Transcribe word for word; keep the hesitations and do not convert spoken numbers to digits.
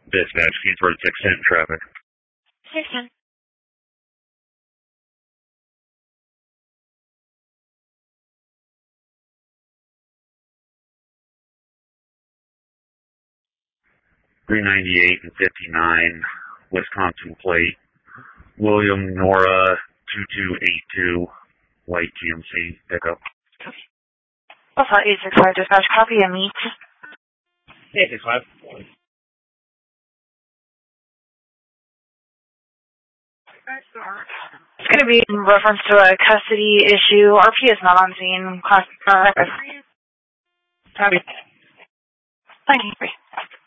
Dispatch, Kingsford six ten traffic. six ten. three ninety-eight and fifty-nine, Wisconsin plate. William Nora two two eight two, white G M C pickup. Alpha eight six five dispatch, copy and meet. eight six five. It's going to be in reference to a custody issue. R P is not on scene. Class, uh, Copy. Thank you.